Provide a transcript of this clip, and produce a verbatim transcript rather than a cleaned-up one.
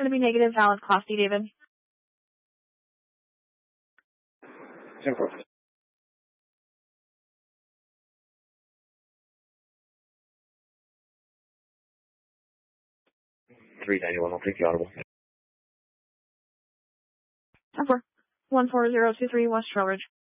going to be negative, valid, Class D, David. ten four. three ninety-one, I'll take the audible. ten four. one four zero two three West Trail Ridge.